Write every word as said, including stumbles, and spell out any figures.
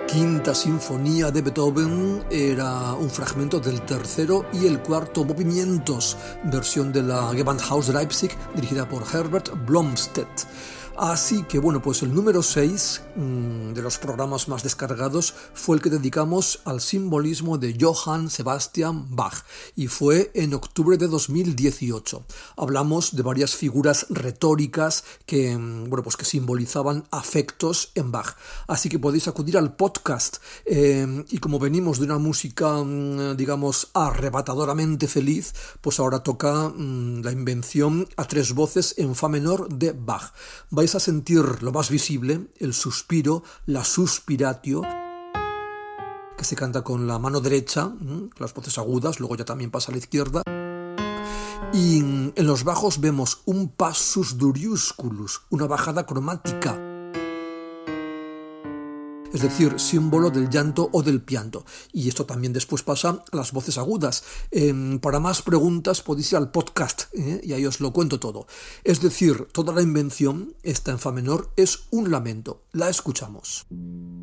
Quinta Sinfonía de Beethoven era un fragmento del tercero y el cuarto movimientos, versión de la Gewandhaus Leipzig dirigida por Herbert Blomstedt. Así que bueno, pues el número seis mmm, de los programas más descargados fue el que dedicamos al simbolismo de Johann Sebastian Bach y fue en octubre de dos mil dieciocho. Hablamos de varias figuras retóricas que, bueno, pues que simbolizaban afectos en Bach. Así que podéis acudir al podcast eh, y como venimos de una música, digamos, arrebatadoramente feliz, pues ahora toca mmm, la invención a tres voces en fa menor de Bach. Vais a sentir lo más visible, el suspiro, la suspiratio, que se canta con la mano derecha, las voces agudas, luego ya también pasa a la izquierda. Y en los bajos vemos un passus duriusculus, una bajada cromática, es decir, símbolo del llanto o del pianto. Y esto también después pasa a las voces agudas. Eh, para más preguntas podéis ir al podcast ¿eh? y ahí os lo cuento todo. Es decir, toda la invención, esta en fa menor, es un lamento. La escuchamos.